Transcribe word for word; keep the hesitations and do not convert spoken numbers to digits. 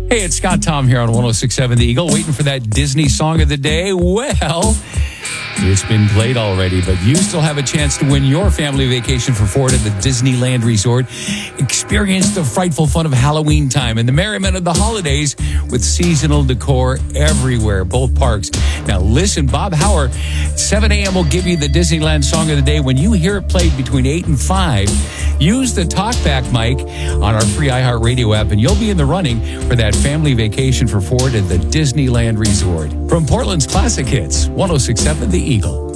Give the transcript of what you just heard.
Hey, it's Scott Tom here on one oh six point seven The Eagle, waiting for that Disney song of the day. Well, it's been played already, but you still have a chance to win your family vacation for four at the Disneyland Resort. Experience the frightful fun of Halloween time and the merriment of the holidays with seasonal decor everywhere, both parks. Now listen, Bob Hauer, seven a.m. will give you the Disneyland song of the day. When you hear it played between eight and five, use the talkback mic on our free iHeartRadio app, and you'll be in the running for that family vacation for four at the Disneyland Resort. From Portland's Classic Hits, one oh six point seven The Eagle.